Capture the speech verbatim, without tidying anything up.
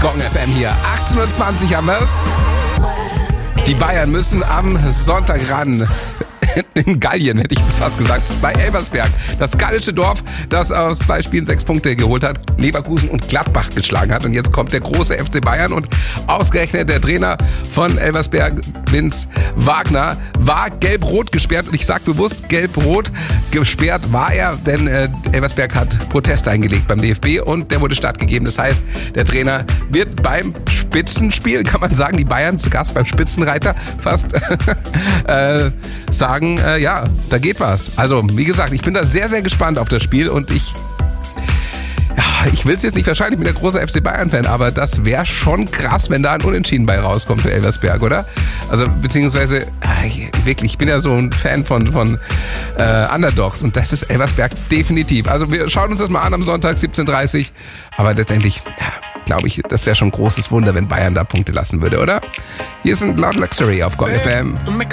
Gong F M hier. achtzehn Uhr zwanzig haben wir's. Die Bayern müssen am Sonntag ran. In Gallien, hätte ich jetzt fast gesagt, bei Elversberg. Das gallische Dorf, das aus zwei Spielen sechs Punkte geholt hat, Leverkusen und Gladbach geschlagen hat. Und jetzt kommt der große F C Bayern und ausgerechnet der Trainer von Elversberg, Vince Wagner, war gelb-rot gesperrt. Und ich sage bewusst, gelb-rot gesperrt war er, denn äh, Elversberg hat Protest eingelegt beim D F B und der wurde stattgegeben. Das heißt, der Trainer wird beim Spitzenspiel, kann man sagen, die Bayern zu Gast beim Spitzenreiter fast äh, sagen, äh, ja, da geht was. Also, wie gesagt, ich bin da sehr, sehr gespannt auf das Spiel und ich ja, ich will es jetzt nicht, wahrscheinlich bin der große F C Bayern-Fan, aber das wäre schon krass, wenn da ein Unentschieden bei rauskommt für Elversberg, oder? Also, beziehungsweise, äh, wirklich, ich bin ja so ein Fan von, von äh, Underdogs und das ist Elversberg definitiv. Also, wir schauen uns das mal an am Sonntag, siebzehn Uhr dreißig, aber letztendlich, ja, glaube ich, das wäre schon ein großes Wunder, wenn Bayern da Punkte lassen würde, oder? Hier sind Loud Luxury auf Gong F M.